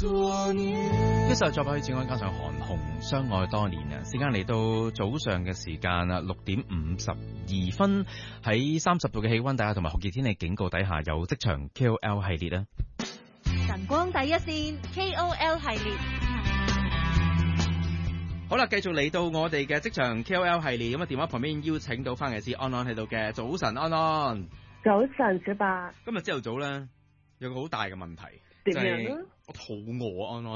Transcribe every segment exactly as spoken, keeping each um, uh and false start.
多年。 呢首作品許志安加上韓紅相愛多年啊，時間嚟到早上嘅時間啦，六點五十二分，喺三十度嘅氣溫底下同埋酷熱天氣警告底下，有職場 K O L 系列啦。 晨光第一線 K O L 系列。 好啦，繼續嚟到我哋嘅職場 K O L 系列，咁啊電話旁邊邀請到翻嚟先安安喺度嘅，早晨安安。 早晨小白。今日朝頭早咧有個好大嘅問題， 點樣咧？ 就是、我肚餓啊，安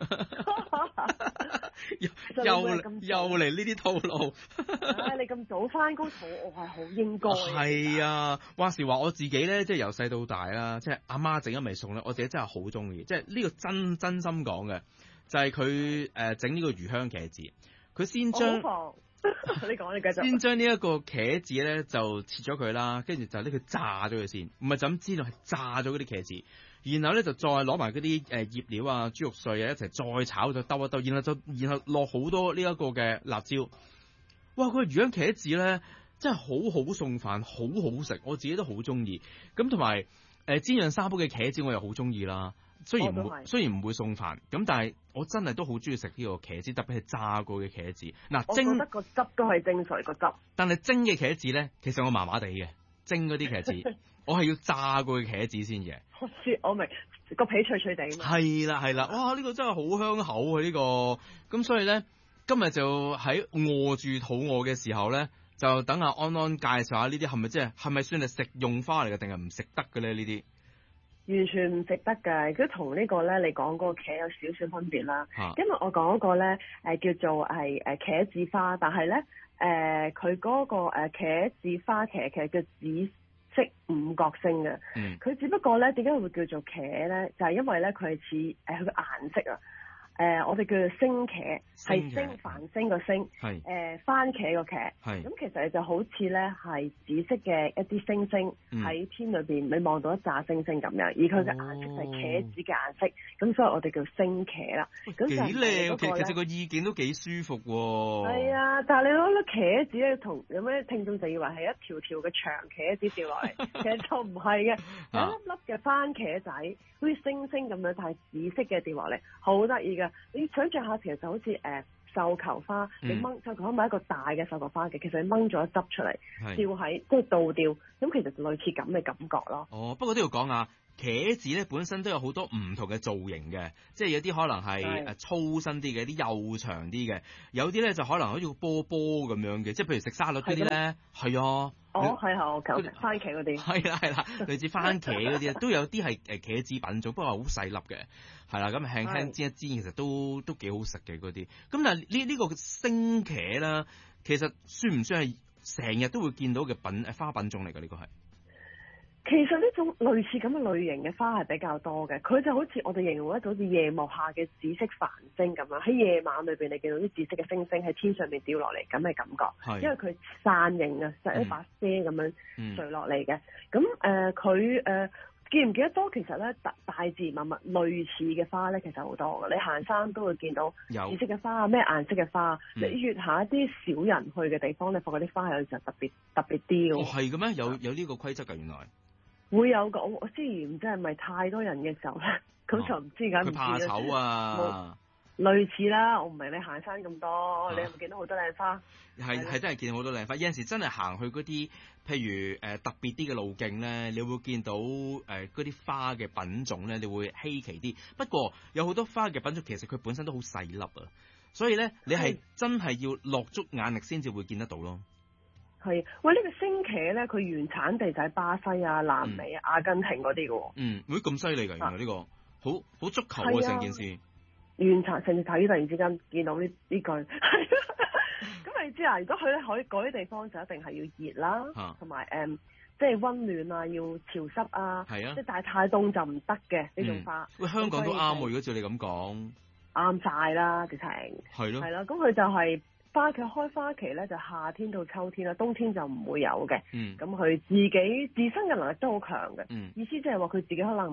安。又又又嚟呢啲套路。 唉、哎，你咁早翻工肚餓係好應該。 係啊，話時話我自己咧，即係由細到大啦，即係阿媽整一味餸咧，我自己真係好中意，即係呢個真真心講嘅。就係佢誒整呢個魚香茄子，佢先將你講你繼續， 先將呢一個茄子咧就切咗佢啦，跟住就拎佢炸咗佢先，唔係就咁知道係炸咗嗰啲茄子，然後咧就再攞埋嗰啲誒醃料啊、豬肉碎啊一齊再炒咗兜一兜，然後就然後落好多呢一個嘅辣椒，哇！佢魚香茄子咧真係好好餸飯，好好食，我自己都好中意。咁同埋誒煎釀沙煲嘅茄子我又好中意啦。雖然唔雖然唔會送飯，咁但係我真係都好中意食呢個茄子，特別係炸過嘅茄子。嗱，蒸我覺得個汁都係精髓個汁。 但係蒸嘅茄子咧，其實我麻麻地嘅，蒸嗰啲茄子，我係要炸過嘅茄子先嘅。 我知，我明個皮脆脆地。 係啦係啦，哇！呢、這個真係好香口啊呢、這個。咁所以咧，今日就喺餓住肚餓嘅時候咧，就等阿安安介紹下呢啲係咪即係係咪算係食用花嚟嘅，定係唔食得嘅咧呢啲？ 完全唔食得㗎，佢同呢個咧你講嗰個茄有少少分別啦。 啊、 因為我講嗰個咧誒叫做係誒茄子花，但係咧誒佢嗰個誒茄子花茄其實叫紫色五角星嘅。佢、嗯、只不過咧點解會叫做茄咧？就係、是、因為咧佢係似誒佢個顏色啊。誒、呃，我哋叫做星茄，係星繁星個星，誒、呃、番茄個茄，咁其實就好似咧係紫色嘅一啲星星喺、嗯、天裏邊，你望到一紮星星咁樣，而佢嘅顏色係茄子嘅顏色，咁所以我哋叫星茄啦。咁幾靚，其實個意見都幾舒服喎。 係啊，但係你攞粒茄子咧，同有咩聽眾就以為係一條條嘅長茄子掉落嚟，其實就唔係嘅，有一粒粒嘅番茄仔，好似星星咁樣，但係紫色嘅掉落嚟，好得意嘅。你想象下，其實就好似誒、呃、繡球花，嗯、你掹繡球花咪一個大嘅繡球花嘅，其實你掹咗一執出嚟，吊喺即係倒吊，咁其實就類似咁嘅感覺咯。 哦，不過都要講下。茄子咧本身都有好多唔同嘅造型嘅，即係有啲可能係誒粗身啲嘅，啲幼長啲嘅，有啲咧就可能好似個波波咁樣嘅，即係譬如食沙律嗰啲咧，係啊， 哦係係，我求番茄嗰啲， 係啦係啦，類似番茄嗰啲都有啲係誒茄子品種，不過好細粒嘅，係啦，咁輕輕煎一煎，其實都都幾好食嘅嗰啲。咁但係呢呢個星茄啦，其實算唔算係成日都會見到嘅品誒花品種嚟㗎？呢個係。 其實呢種類似咁嘅類型嘅花係比較多嘅，佢就好似我哋形容咧，就好似夜幕下嘅紫色繁星咁樣，喺夜晚裏邊你見到啲紫色嘅星星喺天上面掉落嚟咁嘅感覺，因為佢散形啊，就一把遮咁樣墜落嚟嘅。咁誒佢誒記唔記得多？其實咧大大自然萬物類似嘅花咧，其實好多嘅。你行山都會見到紫色嘅花啊，咩顏色嘅花。嗯、你越下一啲少人去嘅地方咧，發覺啲花有時候特別特別啲嘅。 哦，係嘅咩？有有呢個規則㗎，原來。 會有個我之前唔知係咪太多人嘅時候咧，咁、哦、就唔知緊唔知。佢怕醜啊！ 類似啦，我唔明你行山咁多，啊、你有冇見到好多靚花？ 係係真係見到好多靚花，有陣時真係行去嗰啲，譬如誒、呃、特別啲嘅路徑咧，你會見到誒嗰啲花嘅品種咧，你會稀奇啲。不過有好多花嘅品種其實佢本身都好細粒啊，所以咧你係真係要落足眼力先至會見得到咯。 係，喂，呢、這個星茄咧，佢原產地就喺巴西啊、南美啊、嗯、阿根廷嗰啲嘅。嗯， 會咁犀利㗎，原來呢、這個好好、啊、足球啊成件事。原產甚至睇突然之間見到呢呢句，咁你知啊？如果佢咧可以嗰啲地方就一定係要熱啦，同埋誒即係溫暖啊，要潮濕啊，係啊，即係但係太凍就唔得嘅呢種花。喂， 香港都啱喎，如果照你咁講， 啱晒啦，直情係咯，係咯，咁佢就係、是。花期開花期咧就夏天到秋天啦，冬天就唔會有嘅。嗯，咁佢自己自身嘅能力都好強嘅。嗯，意思即係話佢自己可能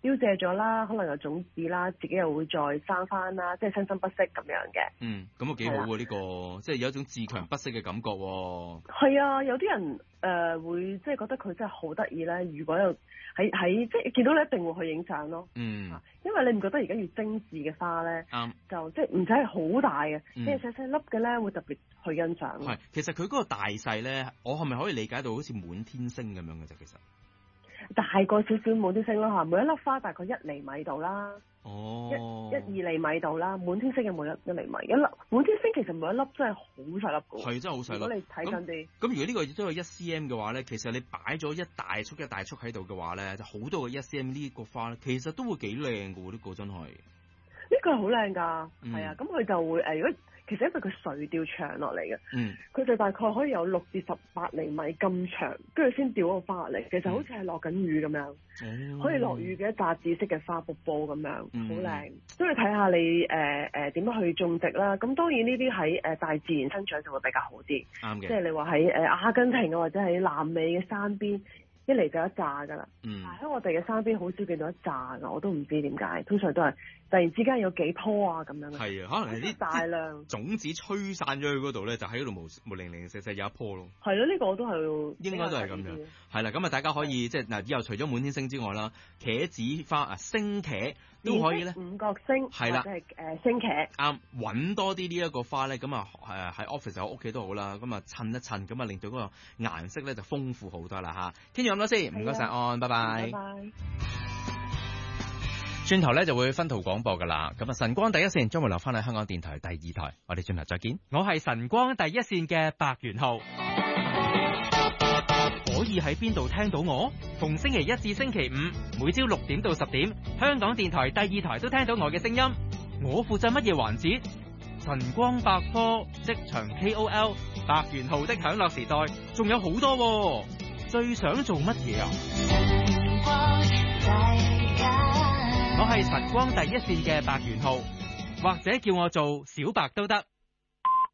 凋謝咗啦，可能有種子啦，自己又會再生翻啦，即係生生不息咁樣嘅。 嗯，咁啊幾好喎呢個，即係有一種自強不息嘅感覺喎。 係啊，有啲人誒、呃、會即係覺得佢真係好得意咧。如果有喺喺即係見到你一定會去影相咯。 嗯， 因為你唔覺得而家越精緻嘅花咧， 啱就即係唔使係好大嘅， 嗯即係細細粒嘅咧會特別去欣賞。 係，其實佢嗰個大細咧，我係咪可以理解到好似滿天星咁樣嘅啫？其實大過少少滿天星咯嚇，每一粒花大概一厘米度啦。 哦， 一一二厘米度啦，滿天星嘅每一一厘米，一粒滿天星其實每一粒真係好細粒嘅。 係真係好細粒。 如果你睇緊啲， 咁如果呢個都有一 cm 嘅話咧，其實你擺咗一大束一大束喺度嘅話咧，就好多個一 cm 呢個花咧，其實都會幾靚嘅喎，呢、這個真係。 呢個係好靚㗎，係、 嗯、 啊，咁佢就會誒，如果其實因為佢垂吊長落嚟嘅， 嗯， 佢就大概可以有六至十八厘米咁長，跟住先吊個花嚟，其實好似係落緊雨咁樣， 嗯、 可以落雨嘅一紮紫色嘅花瀑布咁樣，好靚、 嗯。 都要睇下你誒誒點樣去種植啦。咁當然呢啲喺誒大自然生長就會比較好啲， 啱嘅。 即係你話喺誒阿根廷啊或者喺南美嘅山邊。一嚟就一紮㗎啦， 嗯， 喺我哋嘅山邊好少見到一紮㗎，我都唔知點解，通常都係突然之間有幾棵啊咁樣。 係啊，可能係啲大量種子吹散咗去嗰度咧，就喺嗰度無無零零舍舍有一棵咯。 係咯，呢、呢個我都係應該都係咁樣。係啦，咁啊大家可以即係嗱，以後除咗滿天星之外啦，茄子花啊，星茄都可以咧。 五角星係啦，即係誒星茄。啱， 揾多啲呢一個花咧，咁啊誒喺 office 喺屋企都好啦，咁啊襯一襯，咁啊令到嗰個顏色咧就豐富好多啦嚇。傾咗咁多先，唔該晒安，拜拜。拜拜。轉頭咧就會分途廣播噶啦，咁啊晨光第一線將會留翻喺香港電台第二台，我哋轉頭再見。 我係晨光第一線嘅白元浩，可以喺邊度聽到我？逢星期一至星期五，每朝六點到十點，香港電台第二台都聽到我嘅聲音。我負責乜嘢環節？晨光百科、職場 K O L、白元浩的享樂時代，仲有好多。最想做乜嘢啊？我係晨光第一線嘅白元浩，或者叫我做小白都得。